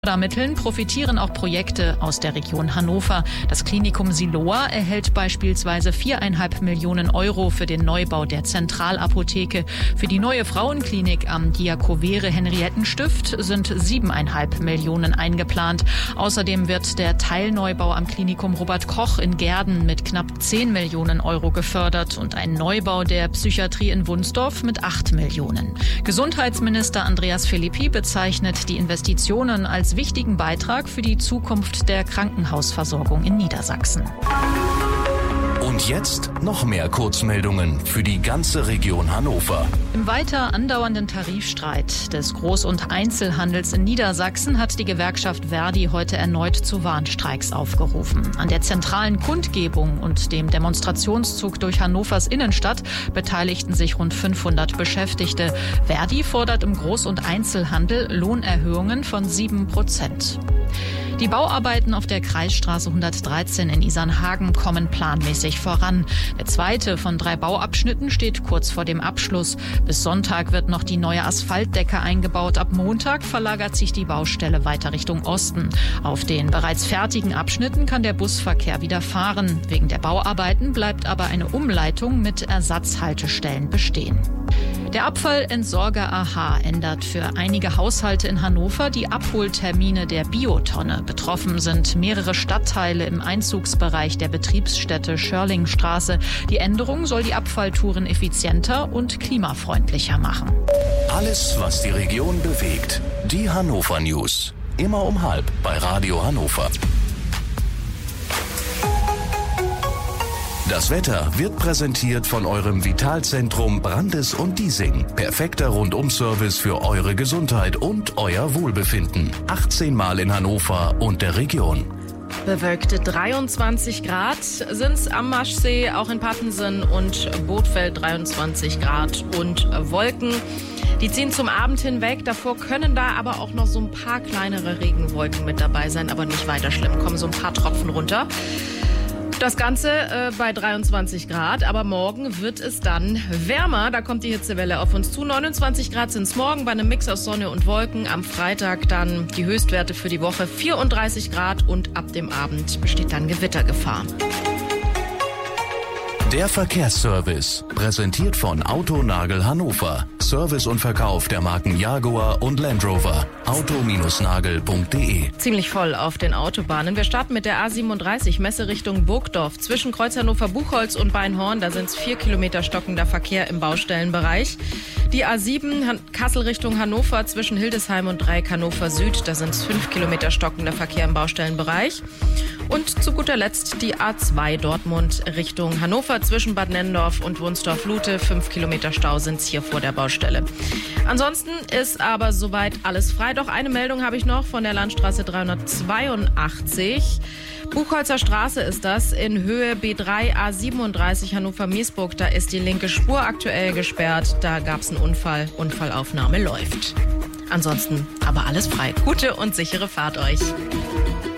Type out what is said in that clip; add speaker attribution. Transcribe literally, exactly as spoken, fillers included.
Speaker 1: Fördermitteln profitieren auch Projekte aus der Region Hannover. Das Klinikum Siloa erhält beispielsweise viereinhalb Millionen Euro für den Neubau der Zentralapotheke. Für die neue Frauenklinik am Diakovere-Henriettenstift sind siebeneinhalb Millionen eingeplant. Außerdem wird der Teilneubau am Klinikum Robert Koch in Gehrden mit knapp zehn Millionen Euro gefördert und ein Neubau der Psychiatrie in Wunsdorf mit acht Millionen. Gesundheitsminister Andreas Philippi bezeichnet die Investitionen als wichtigen Beitrag für die Zukunft der Krankenhausversorgung in Niedersachsen.
Speaker 2: Und jetzt noch mehr Kurzmeldungen für die ganze Region Hannover.
Speaker 1: Im weiter andauernden Tarifstreit des Groß- und Einzelhandels in Niedersachsen hat die Gewerkschaft Verdi heute erneut zu Warnstreiks aufgerufen. An der zentralen Kundgebung und dem Demonstrationszug durch Hannovers Innenstadt beteiligten sich rund fünfhundert Beschäftigte. Verdi fordert im Groß- und Einzelhandel Lohnerhöhungen von sieben Prozent. Die Bauarbeiten auf der Kreisstraße hundertdreizehn in Isernhagen kommen planmäßig voran. Der zweite von drei Bauabschnitten steht kurz vor dem Abschluss. Bis Sonntag wird noch die neue Asphaltdecke eingebaut. Ab Montag verlagert sich die Baustelle weiter Richtung Osten. Auf den bereits fertigen Abschnitten kann der Busverkehr wieder fahren. Wegen der Bauarbeiten bleibt aber eine Umleitung mit Ersatzhaltestellen bestehen. Der Abfallentsorger A H ändert für einige Haushalte in Hannover die Abholtermine der Biotonne. Betroffen sind mehrere Stadtteile im Einzugsbereich der Betriebsstätte Schörlingstraße. Die Änderung soll die Abfalltouren effizienter und klimafreundlicher machen.
Speaker 2: Alles, was die Region bewegt. Die Hannover News. Immer um halb bei Radio Hannover. Das Wetter wird präsentiert von eurem Vitalzentrum Brandes und Diesing. Perfekter Rundum-Service für eure Gesundheit und euer Wohlbefinden. achtzehn Mal in Hannover und der Region.
Speaker 3: Bewölkte dreiundzwanzig Grad sind's am Maschsee, auch in Pattensen und Bothfeld dreiundzwanzig Grad und Wolken. Die ziehen zum Abend hinweg. Davor können da aber auch noch so ein paar kleinere Regenwolken mit dabei sein, aber nicht weiter schlimm. Kommen so ein paar Tropfen runter. Das Ganze äh, bei dreiundzwanzig Grad, aber morgen wird es dann wärmer. Da kommt die Hitzewelle auf uns zu. neunundzwanzig Grad sind es morgen bei einem Mix aus Sonne und Wolken. Am Freitag dann die Höchstwerte für die Woche vierunddreißig Grad und ab dem Abend besteht dann Gewittergefahr.
Speaker 2: Der Verkehrsservice, präsentiert von Autonagel Hannover. Service und Verkauf der Marken Jaguar und Land Rover. auto nagel punkt de.
Speaker 3: Ziemlich voll auf den Autobahnen. Wir starten mit der A siebenunddreißig, Messe Richtung Burgdorf. Zwischen Kreuz Hannover-Buchholz und Beinhorn, da sind es vier Kilometer stockender Verkehr im Baustellenbereich. Die A sieben, Kassel Richtung Hannover, zwischen Hildesheim und Dreieck Hannover Süd, da sind es fünf Kilometer stockender Verkehr im Baustellenbereich. Und zu guter Letzt die A zwei Dortmund Richtung Hannover, zwischen Bad Nennendorf und Wunsdorf-Lute. Fünf Kilometer Stau sind es hier vor der Baustelle. Ansonsten ist aber soweit alles frei. Doch eine Meldung habe ich noch von der Landstraße dreihundertzweiundachtzig. Buchholzer Straße ist das, in Höhe B drei A siebenunddreißig Hannover-Miesburg. Da ist die linke Spur aktuell gesperrt. Da gab es einen Unfall. Unfallaufnahme läuft. Ansonsten aber alles frei. Gute und sichere Fahrt euch.